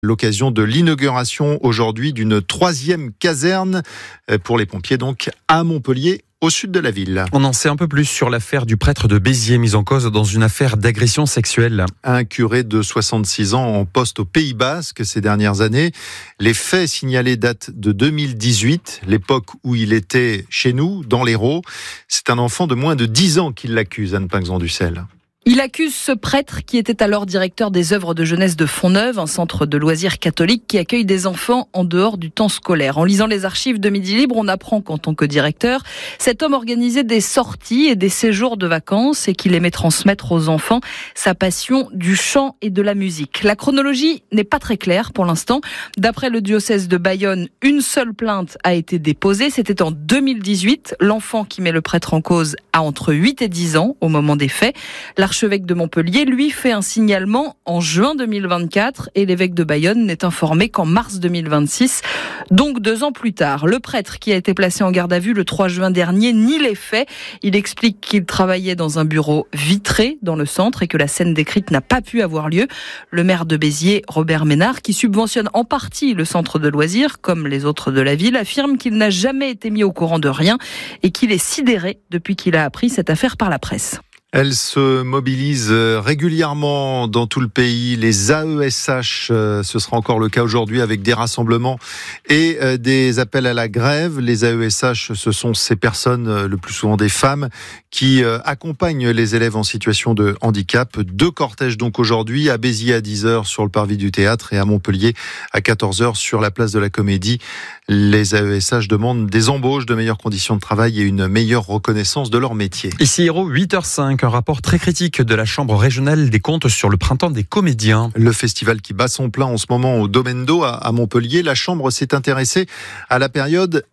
L'occasion de l'inauguration aujourd'hui d'une 3e caserne pour les pompiers donc à Montpellier, au sud de la ville. On en sait un peu plus sur l'affaire du prêtre de Béziers mis en cause dans une affaire d'agression sexuelle. Un curé de 66 ans en poste au Pays Basque ces dernières années. Les faits signalés datent de 2018, l'époque où il était chez nous, dans l'Hérault. C'est un enfant de moins de 10 ans qui l'accuse, Anne Pinxon-Dussel. Il accuse ce prêtre qui était alors directeur des œuvres de jeunesse de Fontneuve, un centre de loisirs catholique qui accueille des enfants en dehors du temps scolaire. En lisant les archives de Midi Libre, on apprend qu'en tant que directeur, cet homme organisait des sorties et des séjours de vacances et qu'il aimait transmettre aux enfants sa passion du chant et de la musique. La chronologie n'est pas très claire pour l'instant. D'après le diocèse de Bayonne, une seule plainte a été déposée. C'était en 2018. L'enfant qui met le prêtre en cause a entre 8 et 10 ans au moment des faits. L'archevêque de Montpellier, lui, fait un signalement en juin 2024 et l'évêque de Bayonne n'est informé qu'en mars 2026, donc 2 ans plus tard. Le prêtre qui a été placé en garde à vue le 3 juin dernier nie les faits. Il explique qu'il travaillait dans un bureau vitré dans le centre et que la scène décrite n'a pas pu avoir lieu. Le maire de Béziers, Robert Ménard, qui subventionne en partie le centre de loisirs, comme les autres de la ville, affirme qu'il n'a jamais été mis au courant de rien et qu'il est sidéré depuis qu'il a appris cette affaire par la presse. Elle se mobilise régulièrement dans tout le pays. Les AESH, ce sera encore le cas aujourd'hui avec des rassemblements et des appels à la grève. Les AESH, ce sont ces personnes, le plus souvent des femmes, qui accompagnent les élèves en situation de handicap. 2 cortèges donc aujourd'hui, à Béziers à 10h sur le parvis du théâtre et à Montpellier à 14h sur la place de la Comédie. Les AESH demandent des embauches, de meilleures conditions de travail et une meilleure reconnaissance de leur métier. Ici Hérault, 8h05, un rapport très critique de la Chambre régionale des comptes sur le printemps des comédiens. Le festival qui bat son plein en ce moment au Domaine d'Eau à Montpellier, la Chambre s'est intéressée à la période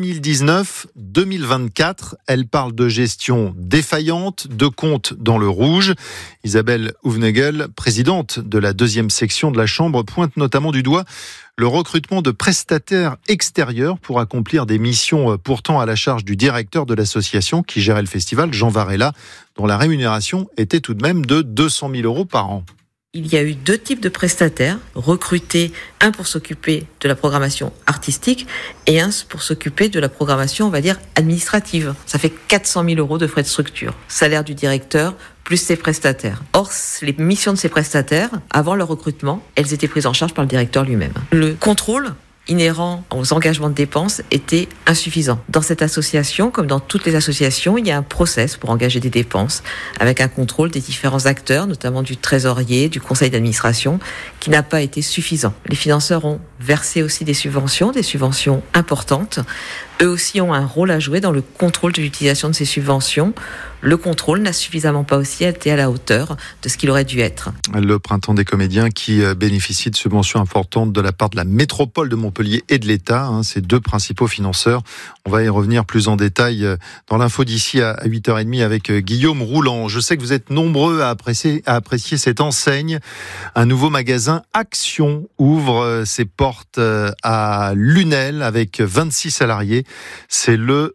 2019-2024. Elle parle de gestion défaillante, de comptes dans le rouge. Isabelle Hoevenegel, présidente de la 2e section de la Chambre, pointe notamment du doigt le recrutement de prestataires extérieurs pour accomplir des missions pourtant à la charge du directeur de l'association qui gérait le festival, Jean Varela, dont la rémunération était tout de même de 200 000 € par an. Il y a eu 2 types de prestataires recrutés, un pour s'occuper de la programmation artistique et un pour s'occuper de la programmation, on va dire, administrative. Ça fait 400 000 € de frais de structure. Salaire du directeur plus ses prestataires. Or, les missions de ces prestataires, avant leur recrutement, elles étaient prises en charge par le directeur lui-même. Le contrôle inhérent aux engagements de dépenses était insuffisant. Dans cette association, comme dans toutes les associations, il y a un process pour engager des dépenses, avec un contrôle des différents acteurs, notamment du trésorier, du conseil d'administration, qui n'a pas été suffisant. Les financeurs ont versé aussi des subventions importantes. Eux aussi ont un rôle à jouer dans le contrôle de l'utilisation de ces subventions. Le contrôle n'a suffisamment pas aussi été à la hauteur de ce qu'il aurait dû être. Le printemps des comédiens qui bénéficie de subventions importantes de la part de la métropole de Montpellier et de l'État, ces 2 principaux financeurs. On va y revenir plus en détail dans l'info d'ici à 8h30 avec Guillaume Rouland. Je sais que vous êtes nombreux à apprécier cette enseigne. Un nouveau magasin Action ouvre ses portes à Lunel avec 26 salariés. C'est le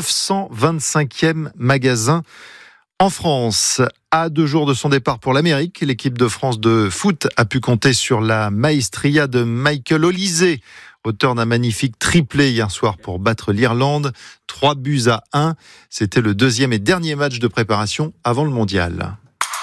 925e magasin en France. À 2 jours de son départ pour l'Amérique, l'équipe de France de foot a pu compter sur la maestria de Michael Olise, auteur d'un magnifique triplé hier soir pour battre l'Irlande, 3-1. C'était le 2e et dernier match de préparation avant le mondial.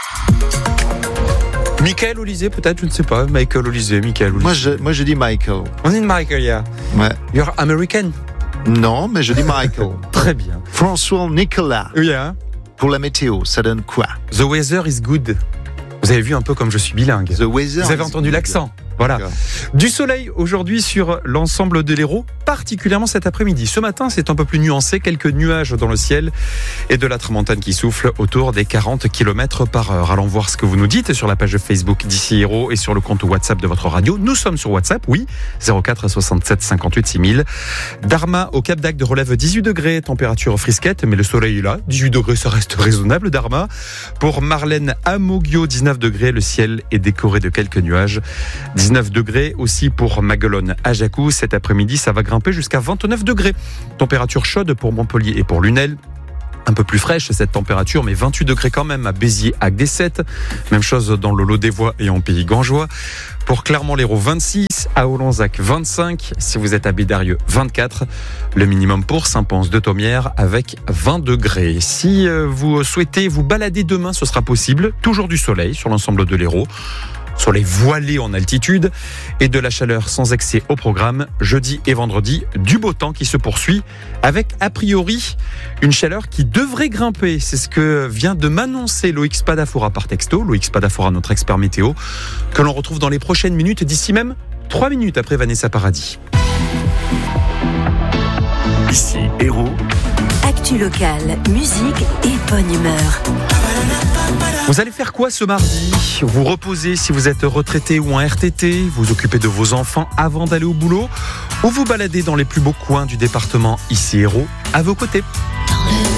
Michael Olise, peut-être, je ne sais pas. Michael Olise. Moi, je dis Michael. On dit Michael, yeah. Ouais. You're American? Non, mais je dis Michael. Très bien. François Nicolas. Yeah. Pour la météo, ça donne quoi? The weather is good. Vous avez vu un peu comme je suis bilingue. The weather. Vous avez entendu l'accent. Voilà. Du soleil aujourd'hui sur l'ensemble de l'Hérault, particulièrement cet après-midi. Ce matin, c'est un peu plus nuancé, quelques nuages dans le ciel et de la tramontane qui souffle autour des 40 km/h. Allons voir ce que vous nous dites sur la page Facebook d'Ici Hérault et sur le compte WhatsApp de votre radio. Nous sommes sur WhatsApp, oui, 04 67 58 6000. Darma au Cap d'Agde relève 18 degrés, température frisquette, mais le soleil est là. 18 degrés, ça reste raisonnable, Darma. Pour Marlène à Moguio, 19 degrés, le ciel est décoré de quelques nuages. 19 degrés aussi pour Maguelone à Jacou. Cet après-midi, ça va grimper jusqu'à 29 degrés. Température chaude pour Montpellier et pour Lunel. Un peu plus fraîche cette température, mais 28 degrés quand même à Béziers, Agde 7. Même chose dans le Lot-des-Voix et en Pays Gangeois. Pour Clermont-Lérault 26, à Olonzac 25, si vous êtes à Bédarieux 24. Le minimum pour Saint-Pons-de-Thomières avec 20 degrés. Si vous souhaitez vous balader demain, ce sera possible. Toujours du soleil sur l'ensemble de l'Hérault. Soleil voilé en altitude et de la chaleur sans excès au programme. Jeudi et vendredi, du beau temps qui se poursuit avec a priori une chaleur qui devrait grimper. C'est ce que vient de m'annoncer Loïc Spadafora par texto. Loïc Spadafora, notre expert météo, que l'on retrouve dans les prochaines minutes, d'ici même 3 minutes après Vanessa Paradis. Ici Hérault. Actu locale, musique et bonne humeur. Vous allez faire quoi ce mardi ? Vous reposez si vous êtes retraité ou en RTT, vous occupez de vos enfants avant d'aller au boulot, ou vous baladez dans les plus beaux coins du département ici Hérault à vos côtés.